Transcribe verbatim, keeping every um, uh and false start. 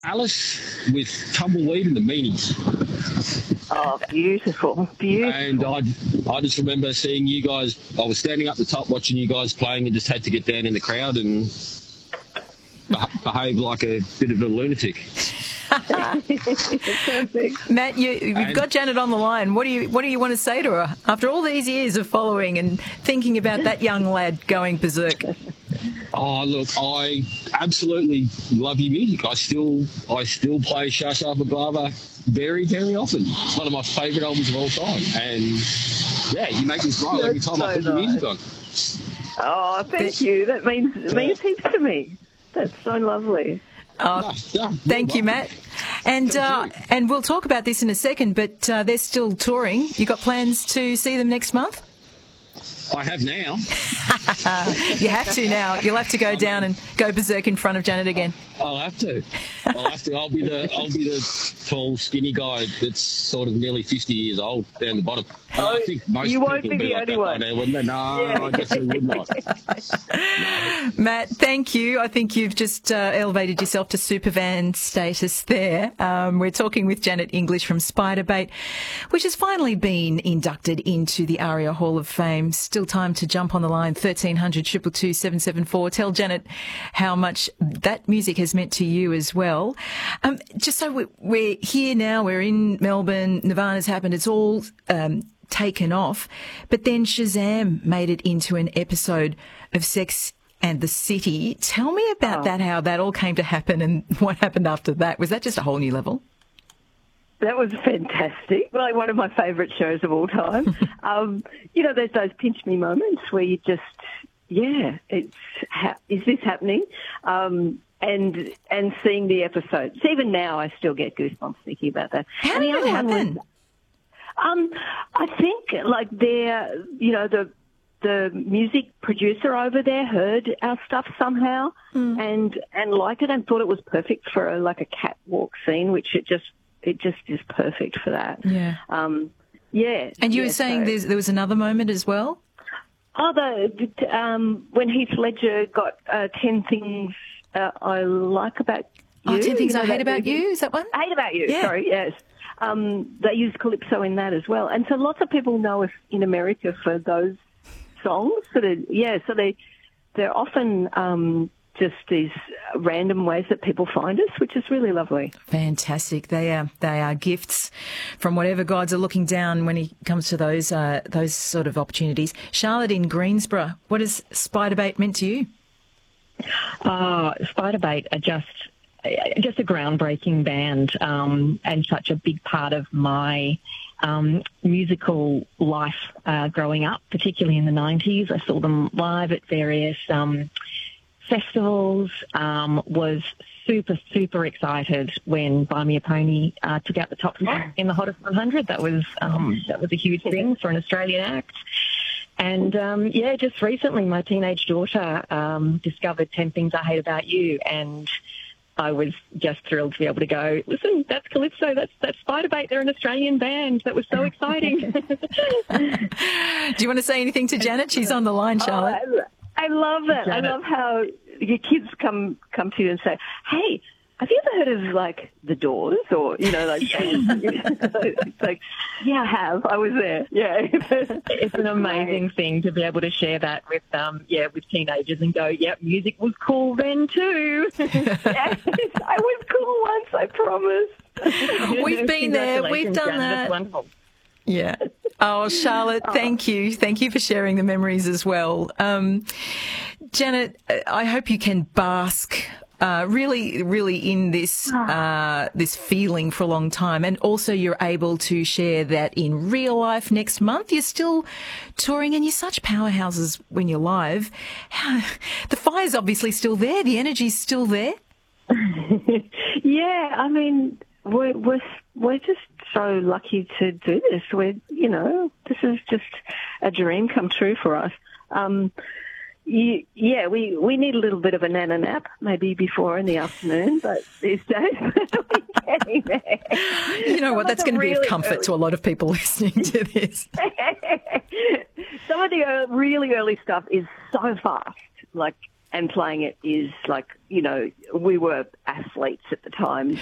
Alice with Tumbleweed and the Meanies. Oh, beautiful, beautiful. And I, I just remember seeing you guys, I was standing up the top watching you guys playing and just had to get down in the crowd and behave like a bit of a lunatic. Matt, you, you've got Janet on the line. What do you What do you want to say to her after all these years of following and thinking about that young lad going berserk? Oh, look, I absolutely love your music. I still, I still play Sha Sha Baklava very, very often. It's one of my favourite albums of all time. And yeah, you make me smile every time so I put your music on. Oh, thank you. That means it means heaps to me. That's so lovely. Oh, no, no, thank you, Matt. And uh, and we'll talk about this in a second, but uh, they're still touring. You got plans to see them next month? I have now. You have to now. You'll have to go down and go berserk in front of Janet again. I'll have to. I'll have to. I'll be the I'll be the tall, skinny guy that's sort of nearly fifty years old down the bottom. Oh, I think most you won't be the be only like one. There, wouldn't they? No, yeah. I guess I would not. No. Matt, thank you. I think you've just uh, elevated yourself to supervan status there. Um, we're talking with Janet English from Spiderbait, which has finally been inducted into the ARIA Hall of Fame. Still time to jump on the line, thirteen hundred, two two two, seven seven four. Tell Janet how much that music has meant to you as well. Um, just so we're, we're here now, we're in Melbourne, Nirvana's happened, it's all um, taken off, but then Shazam made it into an episode of Sex and the City. Tell me about oh. that, how that all came to happen and what happened after that. Was that just a whole new level? That was fantastic. Like one of my favourite shows of all time. um, you know, there's those pinch me moments where you just, yeah, it's ha- is this happening? Um, and and seeing the episodes. Even now, I still get goosebumps thinking about that. How and did it happen? Was, um, I think like they're, you know, the the music producer over there heard our stuff somehow mm. and and liked it and thought it was perfect for a, like a catwalk scene, which it just. It just is perfect for that. Yeah. Um, yeah. And you yeah, were saying so. there was another moment as well? Oh, the, um, when Heath Ledger got uh, ten Things uh, I Like About You. Oh, ten Things you know, I Hate About You, is that one? I Hate About You, yeah. sorry, yes. Um, they used Calypso in that as well. And so lots of people know us in America for those songs. So they, yeah, so they, they're often... Um, just these random ways that people find us, which is really lovely. Fantastic. They are they are gifts from whatever gods are looking down when it comes to those uh, those sort of opportunities. Charlotte in Greensborough, what has Spiderbait meant to you? Uh, Spiderbait are just just a groundbreaking band um, and such a big part of my um, musical life uh, growing up, particularly in the nineties. I saw them live at various um festivals, um, was super, super excited when Buy Me a Pony uh, took out the top spot in the Hottest one hundred. That was um, that was a huge thing for an Australian act. And, um, yeah, just recently my teenage daughter um, discovered ten Things I Hate About You, and I was just thrilled to be able to go, listen, that's Calypso, that's, that's Spiderbait, they're an Australian band. That was so exciting. Do you want to say anything to Janet? She's on the line, Charlotte. Oh, I love it. Janet. I love how your kids come come to you and say, hey, have you ever heard of, like, The Doors? Or, you know, like, it's like, yeah, I have. I was there. Yeah. It's an amazing thing to be able to share that with, um, yeah, with teenagers and go, yep, music was cool then too. Yes, I was cool once, I promise. We've been there. We've done Janet. that. That's wonderful. Yeah. Oh, Charlotte, thank you. Thank you for sharing the memories as well. Um, Janet, I hope you can bask uh, really, really in this uh, this feeling for a long time, and also you're able to share that in real life next month. You're still touring and you're such powerhouses when you're live. The fire's obviously still there. The energy's still there. Yeah, I mean, we're, we're, we're just so lucky to do this. We're, you know, this is just a dream come true for us. Um, you, yeah, we, we need a little bit of a nana nap, maybe before in the afternoon, but these days we're getting there. You know what, that's going to really be of comfort early to a lot of people listening to this. Some of the really early stuff is so fast, like and playing it is like, you know, we were athletes at the time.